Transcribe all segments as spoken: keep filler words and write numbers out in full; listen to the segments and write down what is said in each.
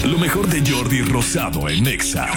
Lo mejor de Jordi Rosado en Exa.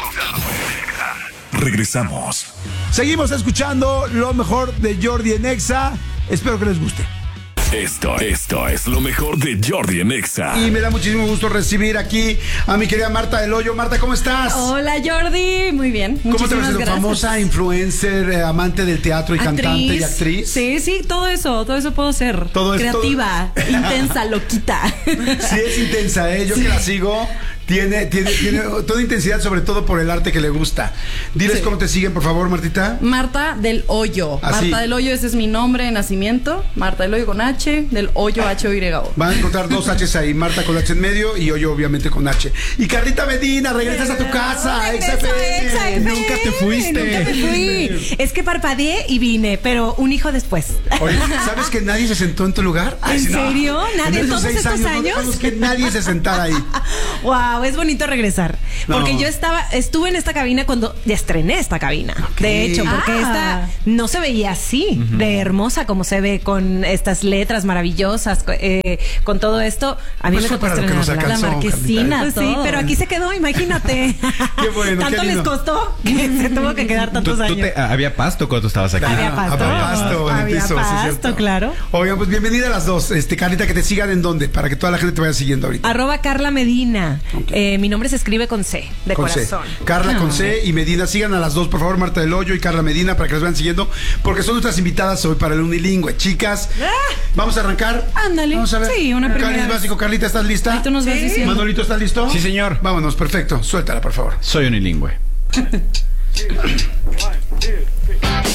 Regresamos. Seguimos escuchando lo mejor de Jordi en Exa. Espero que les guste. Esto, esto es lo mejor de Jordi en Exa. Y me da muchísimo gusto recibir aquí a mi querida Marta del Hoyo. Marta, ¿cómo estás? Hola, Jordi. Muy bien. ¿Cómo te ves? Gracias. Famosa influencer, eh, amante del teatro y Actriz. cantante y actriz. Sí, sí, todo eso, todo eso puedo ser. Todo es- Creativa, todo- intensa, loquita. Sí, es intensa, ¿eh? Yo que la sigo, tiene, tiene, tiene toda intensidad, sobre todo por el arte que le gusta. Diles Sí. cómo te siguen, por favor, Martita. Marta del Hoyo. Así. Marta del Hoyo, ese es mi nombre de nacimiento. Marta del Hoyo con H, del Hoyo H O Y O. Van a encontrar dos H's ahí, Marta con H en medio y yo obviamente con H. Y Carlita Medina, regresas a tu casa, Regreso Exa a F M. Exa F M. Nunca te fuiste. Nunca me fui. Es que parpadeé y vine, pero un hijo después. Oye, ¿sabes que nadie se sentó en tu lugar? Ay, ¿En sí, no. serio? ¿Nadie En en todos seis estos no años? dejamos que nadie se sentara ahí. Wow, es bonito regresar. No. Porque yo estaba, estuve en esta cabina cuando ya estrené esta cabina. Ok. De hecho, porque Ah. esta no se veía así, de hermosa como se ve, con estas letras maravillosas, co- eh, con todo esto. A mí Pues me fue tocó para lo que nos estrenarla. alcanzó, La marquesina, Carlita. pues sí, todo. pero aquí se quedó, imagínate. Qué bueno, Tanto qué les lindo. costó que se tuvo que quedar ¿Tú, tantos tú años. te- había pasto cuando tú estabas aquí? Había pasto. Había pasto en el Había piso, sí, es pasto, cierto. claro. Oigan, pues bienvenida a las dos. Este, Carlita, que te sigan en dónde, para que toda la gente te vaya siguiendo ahorita. Arroba Carla Medina. Ok. Eh, mi nombre se escribe con C, de Con C. corazón. Carla con C y Medina. Sigan a las dos, por favor, Marta del Hoyo y Carla Medina, para que las vayan siguiendo, porque son nuestras invitadas hoy para el Unilingüe. Chicas, vamos a arrancar. Ándale. Vamos a ver. Sí, una primera Cáliz vez. básico. Carlita, ¿estás lista? Ahí tú nos vas diciendo. Manolito, ¿estás listo? Sí, señor. Vámonos, perfecto. Suéltala, por favor. Soy unilingüe.